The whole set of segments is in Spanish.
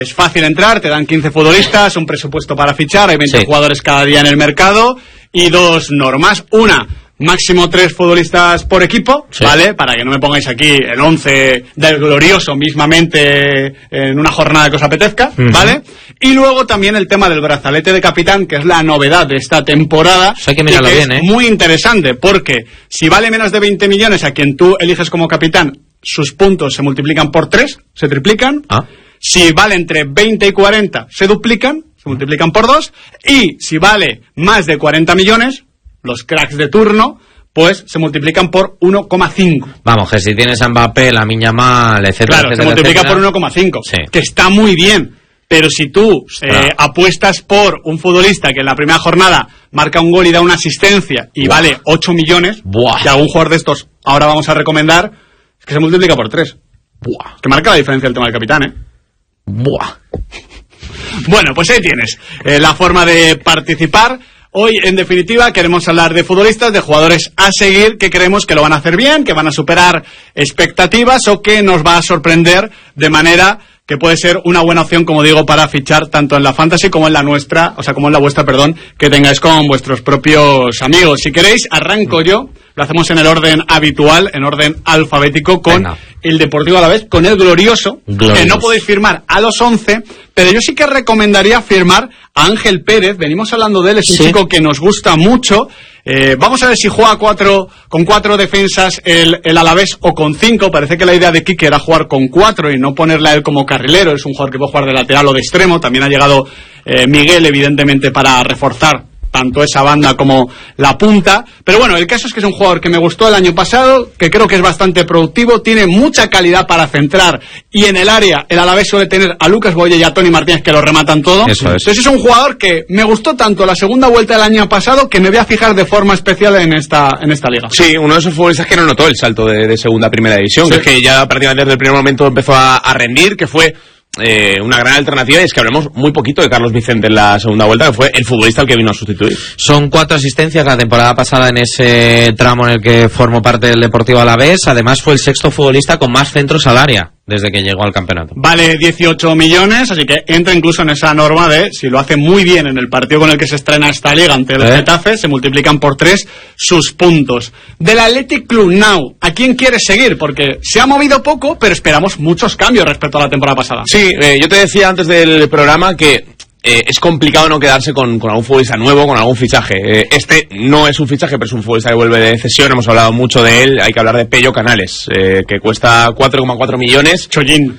Es fácil entrar, te dan 15 futbolistas, un presupuesto para fichar, hay 20 jugadores cada día en el mercado y dos normas. Una, máximo 3 futbolistas por equipo, ¿vale? Para que no me pongáis aquí el 11 del glorioso mismamente en una jornada que os apetezca, ¿vale? Y luego también el tema del brazalete de capitán, que es la novedad de esta temporada. Hay que mirarlo bien, es muy interesante, porque si vale menos de 20 millones a quien tú eliges como capitán, sus puntos se multiplican por 3, se triplican. Si vale entre 20 y 40, se duplican, se multiplican por 2. Y si vale más de 40 millones, los cracks de turno, pues se multiplican por 1,5. Vamos, que si tienes a Mbappé, Lamine Yamal, etcétera, claro, se multiplica por 1,5, que está muy bien. Pero si tú apuestas por un futbolista que en la primera jornada marca un gol y da una asistencia y vale 8 millones, y algún jugador de estos ahora vamos a recomendar, es que se multiplica por 3. Que marca la diferencia el tema del capitán, ¿eh? Bueno, pues ahí tienes la forma de participar. Hoy, en definitiva, queremos hablar de futbolistas, de jugadores a seguir, que creemos que lo van a hacer bien, que van a superar expectativas o que nos va a sorprender de manera que puede ser una buena opción, como digo, para fichar tanto en la Fantasy como en la nuestra, o sea, como en la vuestra, perdón, que tengáis con vuestros propios amigos. Si queréis, arranco yo, lo hacemos en el orden habitual, en orden alfabético, con el Deportivo Alavés, con el glorioso, que no podéis firmar a los 11, pero yo sí que recomendaría firmar a Ángel Pérez. Venimos hablando de él, es un chico que nos gusta mucho. Vamos a ver si juega con 4 defensas el Alavés o con 5. Parece que la idea de Quique era jugar con 4 y no ponerle a él como carrilero. Es un jugador que puede jugar de lateral o de extremo. También ha llegado Miguel, evidentemente, para reforzar tanto esa banda como la punta. Pero bueno, el caso es que es un jugador que me gustó el año pasado, que creo que es bastante productivo, tiene mucha calidad para centrar, y en el área el Alavés suele tener a Lucas Boye y a Toni Martínez, que lo rematan todo. Entonces es un jugador que me gustó tanto la segunda vuelta del año pasado, que me voy a fijar de forma especial en esta liga. Sí, uno de esos futbolistas que no notó el salto de segunda a primera división, que es que ya prácticamente desde el primer momento empezó a rendir, que fue una gran alternativa. Y es que hablemos muy poquito de Carlos Vicente en la segunda vuelta, que fue el futbolista al que vino a sustituir. Son 4 asistencias la temporada pasada en ese tramo en el que formó parte del Deportivo Alavés. Además fue el 6º futbolista con más centros al área desde que llegó al campeonato. Vale 18 millones, así que entra incluso en esa norma de, si lo hace muy bien en el partido con el que se estrena esta liga ante el Getafe, se multiplican por 3 sus puntos. Del Athletic Club Now, ¿a quién quieres seguir? Porque se ha movido poco, pero esperamos muchos cambios respecto a la temporada pasada. Sí, yo te decía antes del programa que es complicado no quedarse con algún futbolista nuevo, con algún fichaje. Este no es un fichaje, pero es un futbolista que vuelve de cesión. Hemos hablado mucho de él. Hay que hablar de Pello Canales, que cuesta 4,4 millones. Chollín.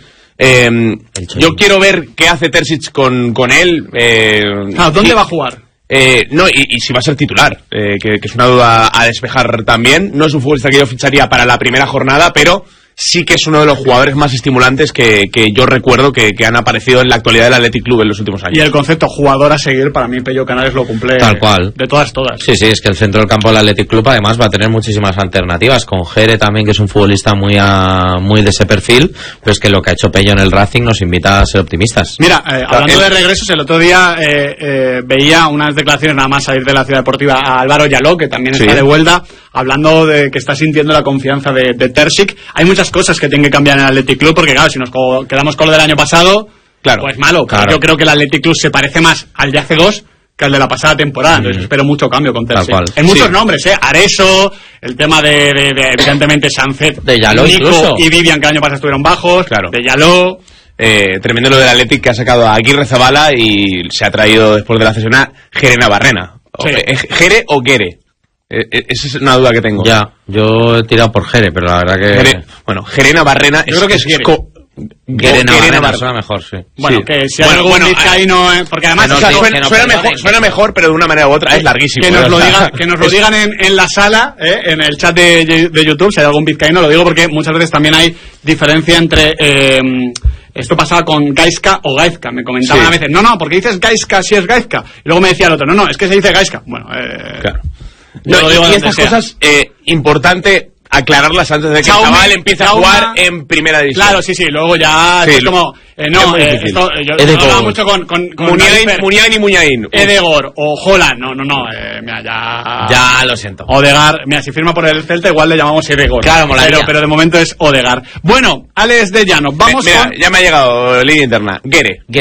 Yo quiero ver qué hace Terzic con él. ¿Dónde va a jugar? No, y si va a ser titular, que es una duda a despejar también. No es un futbolista que yo ficharía para la primera jornada, pero sí que es uno de los jugadores más estimulantes que yo recuerdo que han aparecido en la actualidad del Athletic Club en los últimos años. Y el concepto jugador a seguir, para mí Pello Canales lo cumple tal cual. De todas. Sí, es que el centro del campo del Athletic Club además va a tener muchísimas alternativas, con Jere también, que es un futbolista muy de ese perfil, pero es que lo que ha hecho Pello en el Racing nos invita a ser optimistas. Mira, hablando de regresos, el otro día veía unas declaraciones nada más salir de la Ciudad Deportiva a Álvaro Yaló, que también está de vuelta, hablando de que está sintiendo la confianza de Terzic. Hay muchas cosas que tienen que cambiar en el Athletic Club, porque claro, si nos quedamos con lo del año pasado, pues malo. Claro. Yo creo que el Athletic Club se parece más al de hace 2 que al de la pasada temporada. Entonces espero mucho cambio con Terzic. En muchos nombres, Areso, el tema de evidentemente Sancet, de Yaló, Nico incluso, y Vivian, que el año pasado estuvieron bajos, de Yaló. Tremendo lo del Athletic, que ha sacado a Aguirre Zabala y se ha traído después de la cesión a Jere Navarrena. ¿Jere o Guere? Esa es una duda que tengo. Ya, yo he tirado por Jere, pero la verdad que... Jere Navarrena... Yo creo que es Jere. Guere Navarrena suena mejor, sí. Bueno, que si hay algún vizcaíno... porque además suena mejor, pero de una manera u otra es larguísimo. Que nos lo digan en la sala, en el chat de YouTube, si hay algún vizcaíno, lo digo porque muchas veces también hay diferencia entre... esto pasaba con Gaizka o Gaizka. Me comentaban a veces, no, porque dices Gaizka si es Gaizka. Y luego me decía el otro, no, es que se dice Gaizka. Bueno, claro. Y estas cosas, importante, aclararlas antes de que el chaval empiece a jugar en primera división. Claro, sí, luego ya sí, es como... esto, yo hablaba mucho con Muniain y Muñain. Edegor o Holland, mira, ya lo siento. Odegaard, mira, si firma por el Celta igual le llamamos Edegor. Claro, pero de momento es Odegaard. Bueno, Alex de Llano, vamos mira, ya me ha llegado línea interna. Guere.